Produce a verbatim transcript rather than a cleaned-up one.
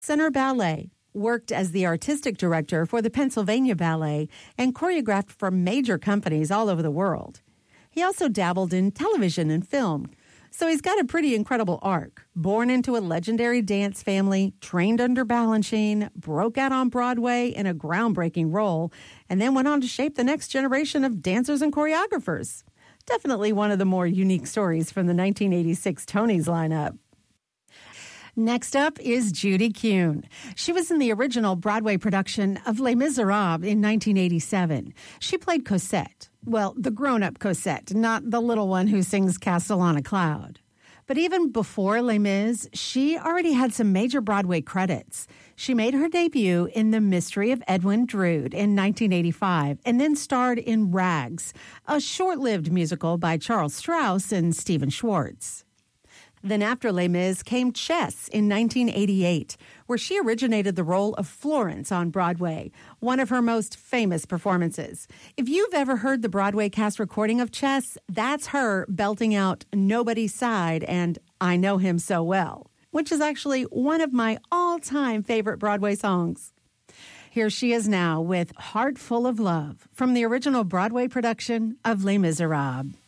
Center Ballet, worked as the artistic director for the Pennsylvania Ballet, and choreographed for major companies all over the world. He also dabbled in television and film, so he's got a pretty incredible arc. Born into a legendary dance family, trained under Balanchine, broke out on Broadway in a groundbreaking role, and then went on to shape the next generation of dancers and choreographers. Definitely one of the more unique stories from the nineteen eighty-six Tonys lineup. Next up is Judy Kuhn. She was in the original Broadway production of Les Miserables in nineteen eighty-seven. She played Cosette. Well, the grown-up Cosette, not the little one who sings Castle on a Cloud. But even before Les Mis, she already had some major Broadway credits. She made her debut in The Mystery of Edwin Drood in nineteen eighty-five and then starred in Rags, a short-lived musical by Charles Strauss and Stephen Schwartz. Then after Les Mis came Chess in nineteen eighty-eight, where she originated the role of Florence on Broadway, one of her most famous performances. If you've ever heard the Broadway cast recording of Chess, that's her belting out Nobody's Side and I Know Him So Well, which is actually one of my all-time favorite Broadway songs. Here she is now with Heart Full of Love from the original Broadway production of Les Miserables.